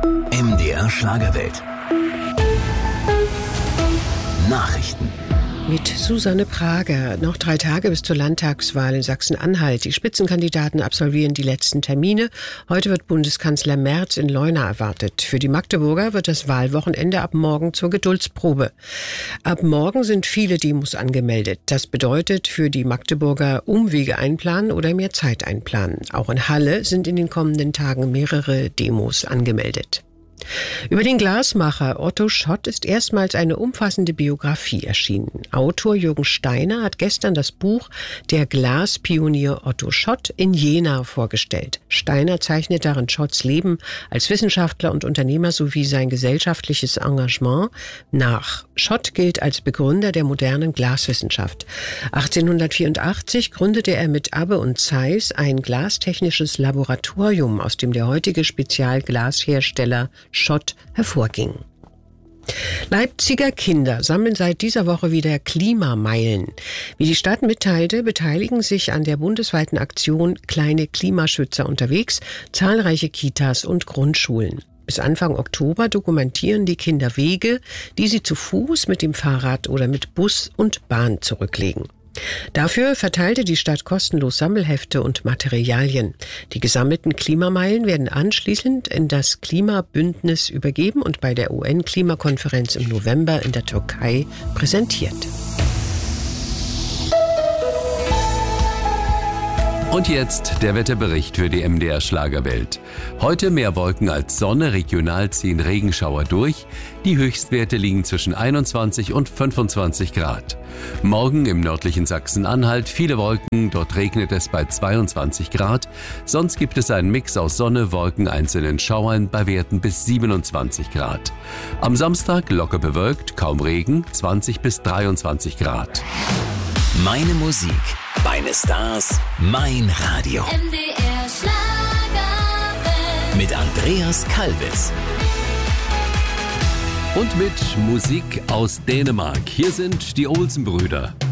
MDR Schlagerwelt. Nachrichten. Mit Susanne Prager. Noch 3 Tage bis zur Landtagswahl in Sachsen-Anhalt. Die Spitzenkandidaten absolvieren die letzten Termine. Heute wird Bundeskanzler Merz in Leuna erwartet. Für die Magdeburger wird das Wahlwochenende ab morgen zur Geduldsprobe. Ab morgen sind viele Demos angemeldet. Das bedeutet für die Magdeburger Umwege einplanen oder mehr Zeit einplanen. Auch in Halle sind in den kommenden Tagen mehrere Demos angemeldet. Über den Glasmacher Otto Schott ist erstmals eine umfassende Biografie erschienen. Autor Jürgen Steiner hat gestern das Buch Der Glaspionier Otto Schott in Jena vorgestellt. Steiner zeichnet darin Schotts Leben als Wissenschaftler und Unternehmer sowie sein gesellschaftliches Engagement nach. Schott gilt als Begründer der modernen Glaswissenschaft. 1884 gründete er mit Abbe und Zeiss ein glastechnisches Laboratorium, aus dem der heutige Spezialglashersteller Schott hervorging. Leipziger Kinder sammeln seit dieser Woche wieder Klimameilen. Wie die Stadt mitteilte, beteiligen sich an der bundesweiten Aktion Kleine Klimaschützer unterwegs zahlreiche Kitas und Grundschulen. Bis Anfang Oktober dokumentieren die Kinder Wege, die sie zu Fuß, mit dem Fahrrad oder mit Bus und Bahn zurücklegen. Dafür verteilte die Stadt kostenlos Sammelhefte und Materialien. Die gesammelten Klimameilen werden anschließend in das Klimabündnis übergeben und bei der UN-Klimakonferenz im November in der Türkei präsentiert. Und jetzt der Wetterbericht für die MDR Schlagerwelt. Heute mehr Wolken als Sonne, regional ziehen Regenschauer durch. Die Höchstwerte liegen zwischen 21 und 25 Grad. Morgen im nördlichen Sachsen-Anhalt viele Wolken, dort regnet es bei 22 Grad. Sonst gibt es einen Mix aus Sonne, Wolken, einzelnen Schauern bei Werten bis 27 Grad. Am Samstag locker bewölkt, kaum Regen, 20 bis 23 Grad. Meine Musik, meine Stars, mein Radio. MDR Schlagerwelt. Mit Andreas Kalbitz. Und mit Musik aus Dänemark. Hier sind die Olsen-Brüder.